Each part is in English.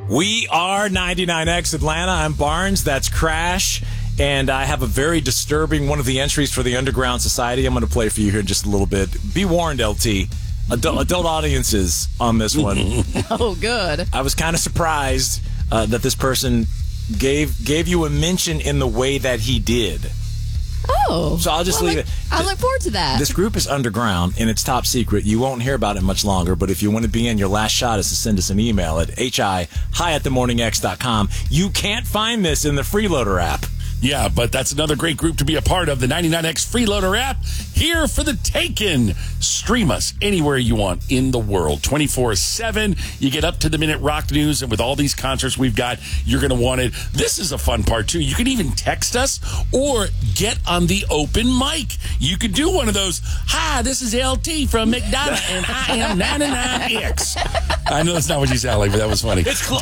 We are 99X Atlanta. I'm Barnes. That's Crash. And I have a very disturbing one of the entries for the Underground Society. I'm going to play for you here in just a little bit. Be warned, LT. Adult audiences on this one. Oh, good. I was kind of surprised that this person gave you a mention in the way that he did. Oh. So I'll just leave it. I look forward to that. This group is underground, and it's top secret. You won't hear about it much longer, but if you want to be in, your last shot is to send us an email at hi@themorningx.com. You can't find this in the Freeloader app. Yeah, but that's another great group to be a part of, the 99X Freeloader app. Here for the taking. Stream us anywhere you want in the world, 24/7. You get up-to-the-minute rock news, and with all these concerts we've got, you're going to want it. This is a fun part, too. You can even text us or get on the open mic. You could do one of those, hi, this is LT from McDonough, and I am 99X. I know that's not what you sound like, but that was funny. It's close.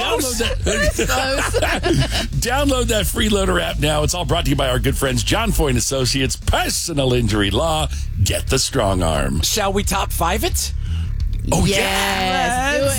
Download that Freeloader app now. It's all brought to you by our good friends, John Foy & Associates, Personal Injury Law. Get the strong arm. Shall we top five it? Oh, yes, do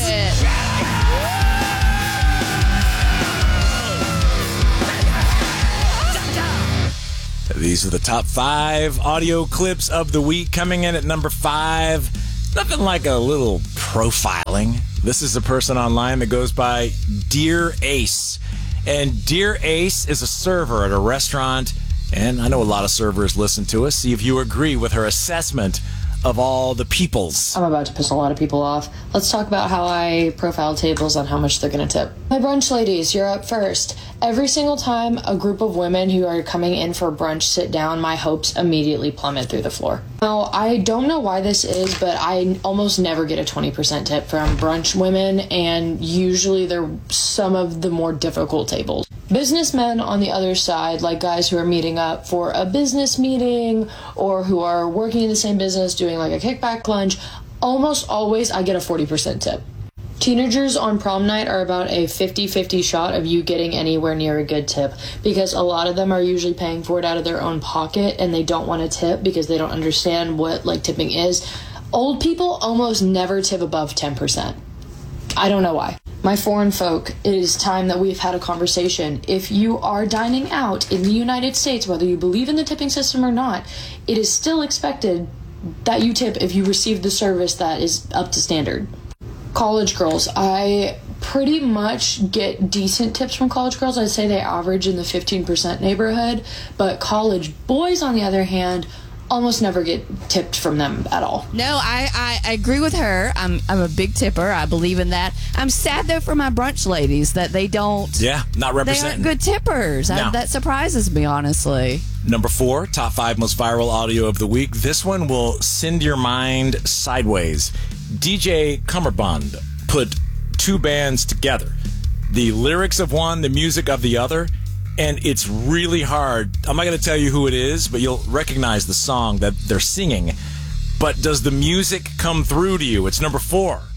it. These are the top 5 audio clips of the week. Coming in at number 5, nothing like a little profiling. This is a person online that goes by Dear Ace. And Dear Ace is a server at a restaurant, and I know a lot of servers listen to us. See if you agree with her assessment of all the peoples. I'm about to piss a lot of people off. Let's talk about how I profile tables on how much they're going to tip. My brunch ladies, you're up first. Every single time a group of women who are coming in for brunch sit down, my hopes immediately plummet through the floor. Now, I don't know why this is, but I almost never get a 20% tip from brunch women, and usually they're some of the more difficult tables. Businessmen on the other side, like guys who are meeting up for a business meeting or who are working in the same business doing like a kickback lunch, almost always I get a 40% tip. Teenagers on prom night are about a 50-50 shot of you getting anywhere near a good tip, because a lot of them are usually paying for it out of their own pocket and they don't want to tip because they don't understand what like tipping is. Old people almost never tip above 10%. I don't know why. My foreign folk, it is time that we've had a conversation. If you are dining out in the United States, whether you believe in the tipping system or not, it is still expected that you tip if you receive the service that is up to standard. College girls, I pretty much get decent tips from college girls. I'd say they average in the 15% neighborhood, but college boys, on the other hand, almost never get tipped from them at all. No, I agree with her. I'm a big tipper. I believe in that. I'm sad, though, for my brunch ladies that they don't. Yeah, not representing. They aren't good tippers. No. That surprises me, honestly. Number 4, top 5 most viral audio of the week. This one will send your mind sideways. DJ Cummerbund put 2 bands together. The lyrics of one, the music of the other. And it's really hard. I'm not going to tell you who it is, but you'll recognize the song that they're singing. But does the music come through to you? It's number 4.